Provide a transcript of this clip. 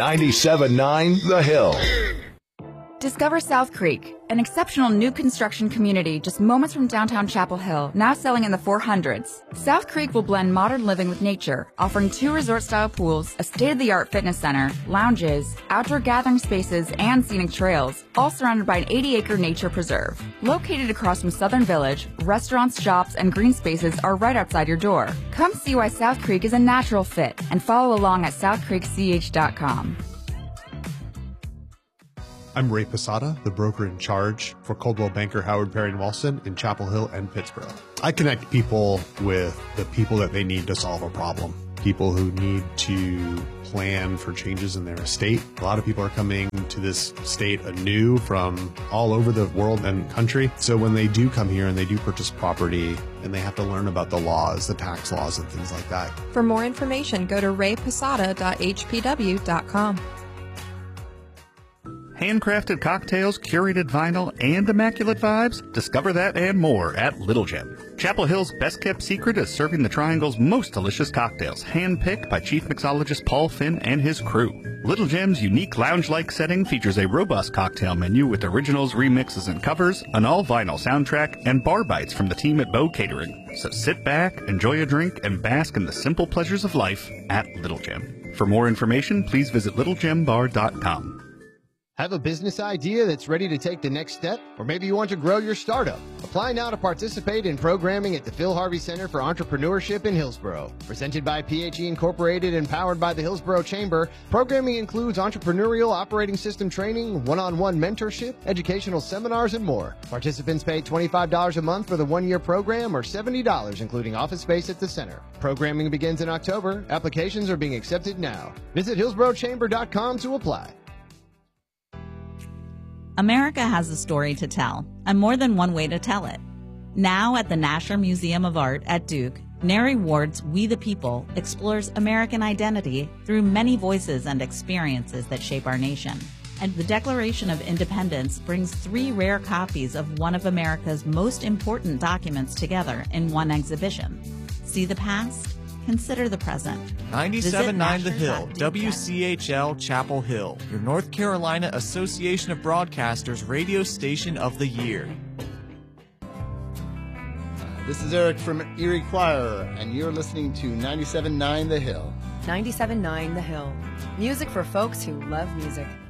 97.9 The Hill. Discover South Creek, an exceptional new construction community just moments from downtown Chapel Hill, now selling in the 400s. South Creek will blend modern living with nature, offering 2 resort-style pools, a state-of-the-art fitness center, lounges, outdoor gathering spaces, and scenic trails, all surrounded by an 80-acre nature preserve. Located across from Southern Village, restaurants, shops, and green spaces are right outside your door. Come see why South Creek is a natural fit and follow along at southcreekch.com. I'm Ray Posada, the broker in charge for Coldwell Banker Howard Perry & Walston in Chapel Hill and Pittsburgh. I connect people with the people that they need to solve a problem. People who need to plan for changes in their estate. A lot of people are coming to this state anew from all over the world and country. So when they do come here and they do purchase property and they have to learn about the laws, the tax laws and things like that. For more information, go to rayposada.hpw.com. Handcrafted cocktails, curated vinyl, and immaculate vibes? Discover that and more at Little Gem. Chapel Hill's best-kept secret is serving the Triangle's most delicious cocktails, hand-picked by Chief Mixologist Paul Finn and his crew. Little Gem's unique lounge-like setting features a robust cocktail menu with originals, remixes, and covers, an all-vinyl soundtrack, and bar bites from the team at Bow Catering. So sit back, enjoy a drink, and bask in the simple pleasures of life at Little Gem. For more information, please visit littlegembar.com. Have a business idea that's ready to take the next step? Or maybe you want to grow your startup? Apply now to participate in programming at the Phil Harvey Center for Entrepreneurship in Hillsborough. Presented by PHE Incorporated and powered by the Hillsborough Chamber, programming includes entrepreneurial operating system training, one-on-one mentorship, educational seminars, and more. Participants pay $25 a month for the one-year program or $70 including office space at the center. Programming begins in October. Applications are being accepted now. Visit hillsboroughchamber.com to apply. America has a story to tell, and more than one way to tell it. Now at the Nasher Museum of Art at Duke, Neri Ward's We the People explores American identity through many voices and experiences that shape our nation. And the Declaration of Independence brings 3 rare copies of one of America's most important documents together in one exhibition. See the past? Consider the present. 97.9 The Hill, WCHL Chapel Hill, your North Carolina Association of Broadcasters radio station of the year. This is Eric from Erie Choir, and you're listening to 97.9 The Hill. 97.9 The Hill. Music for folks who love music.